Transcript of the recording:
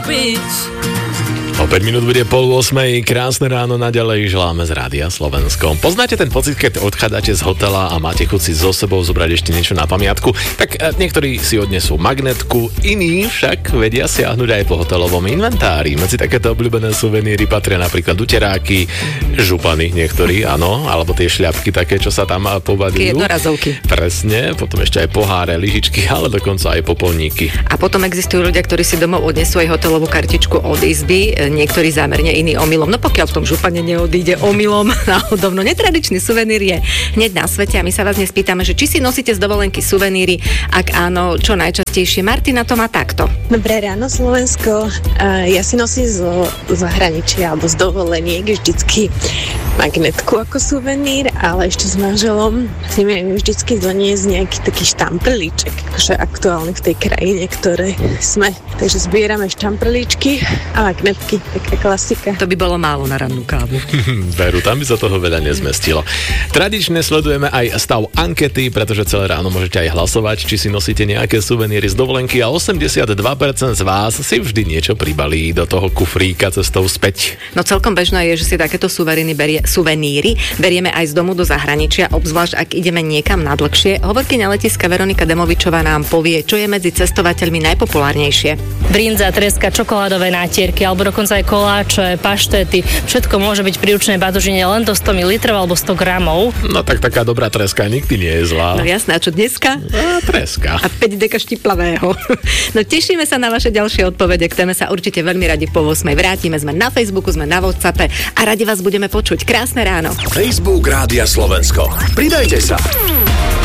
piť. O 5 minút bude 7:30, krásne ráno, naďalej želáme z Rádia Slovensko. Poznáte ten pocit, keď odchádzate z hotela a máte chuť si so sebou zobrať ešte niečo na pamiatku? Tak niektorí si odnesú magnetku, iní však vedia siahnuť aj po hotelovom inventári. Medzi takéto obľúbené suveníry patria napríklad uteráky, župany niektorí, áno, alebo tie šľapky také, čo sa tam povadujú. Jednorazovky. Presne, potom ešte aj poháre, lyžičky, ale dokonca aj popolníky. A potom existujú ľudia, ktorí si domov odnesú aj hotelovú kartičku od izby, niektorí zámerne, iní omylom. No pokiaľ v tom župane neodíde omylom náhodou. No netradičný suvenír je hneď na svete a my sa vás dnes pýtame, že či si nosíte z dovolenky suveníry, ak áno, čo najčastejšie. Martina to má takto. Dobré ráno, Slovensko. Ja si nosím zo zahraničia alebo z dovoleniek vždycky magnetku ako suvenír, ale ešte s manželom si viem vždycky doniesť nejaký taký štamprlíček, akože aktuálne v tej krajine, ktorej sme. Takže zbierame štamprlíčky a magnetky, taká klasika. To by bolo málo na rannú kávu. Veru, tam by sa toho veľa nezmestilo. Tradične sledujeme aj stav ankety, pretože celé ráno môžete aj hlasovať, či si nosíte nejaké suveníry z dovolenky a 82% z vás si vždy niečo pribalí do toho kufríka cestou späť. No celkom bežné je, že si takéto suveníry berieme aj z domu do zahraničia, obzvlášť ak ideme niekam na dlhšie. Hovorkyňa letiska Veronika Demovičová nám povie, čo je medzi cestovateľmi najpopulárnejšie. Brinza, treska, čokoládové nátierky alebo dokonca aj koláče, paštety. Všetko môže byť pri ručnej batožine len do 100 ml alebo 100 gramov. No tak taká dobrá treska nikdy nie je zlá. No jasné, a čo dneska? Treska. A 5 deka štiplavého. No tešíme sa na vaše ďalšie odpovede, k téme sa určite veľmi radi po 8 vrátime. Sme na Facebooku, sme na WhatsAppe a radi vás budeme počuť. Krásne ráno. Facebook Rádia Slovensko. Pridajte sa.